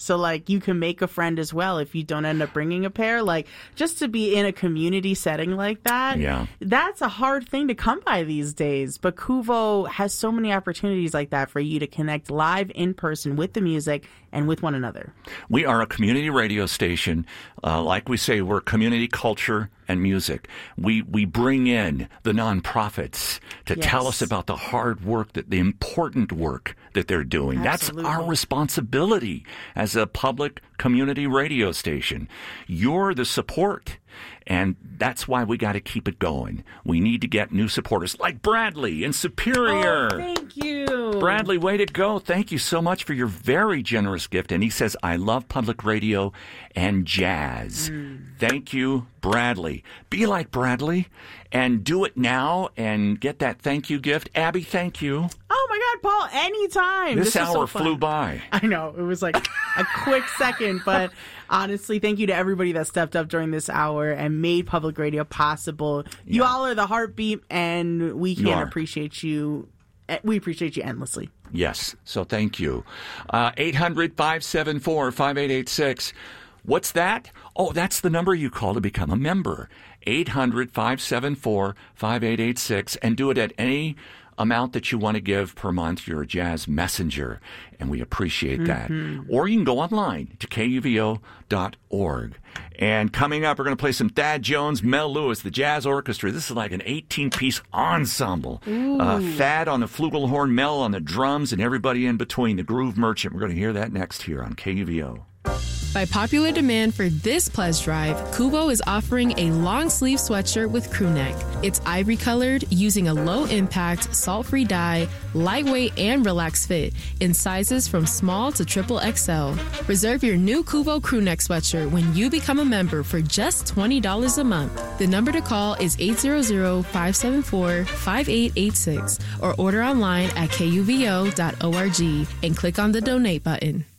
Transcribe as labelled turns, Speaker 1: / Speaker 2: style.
Speaker 1: So, like, you can make a friend as well if you don't end up bringing a pair. Like, just to be in a community setting like that, that's a hard thing to come by these days. But Kuvo has so many opportunities like that for you to connect live in person with the music and with one another.
Speaker 2: We are a community radio station. Like we say, we're community culture and music. We bring in the nonprofits to tell us about the hard work, the important work that they're doing. Absolutely. That's our responsibility as a public community radio station. You're the support. And that's why we got to keep it going. We need to get new supporters like Bradley in Superior.
Speaker 1: Oh, thank you.
Speaker 2: Bradley, way to go. Thank you so much for your very generous gift. And he says, I love public radio and jazz. Thank you, Bradley. Be like Bradley and do it now and get that thank you gift. Abby, thank you.
Speaker 1: Oh, my God, Paul, anytime.
Speaker 2: This hour flew by.
Speaker 1: I know. It was like a quick second, but honestly, thank you to everybody that stepped up during this hour and made public radio possible. You all are the heartbeat, and we can't appreciate you. We appreciate you endlessly.
Speaker 2: Yes, so thank you. 800-574-5886. What's that? Oh, that's the number you call to become a member. 800-574-5886, and do it at any amount that you want to give per month. You're a jazz messenger, and we appreciate that. Or you can go online to kuvo.org. And coming up, we're going to play some Thad Jones, Mel Lewis, the Jazz Orchestra. This is like an 18-piece ensemble. Thad on the flugelhorn, Mel on the drums, and everybody in between, the Groove Merchant. We're going to hear that next here on KUVO.
Speaker 3: By popular demand for this pledge drive, Kuvo is offering a long-sleeve sweatshirt with crew neck. It's ivory-colored, using a low-impact, salt-free dye, lightweight, and relaxed fit in sizes from small to XXL. Reserve your new Kuvo crew neck sweatshirt when you become a member for just $20 a month. The number to call is 800-574-5886 or order online at kuvo.org and click on the donate button.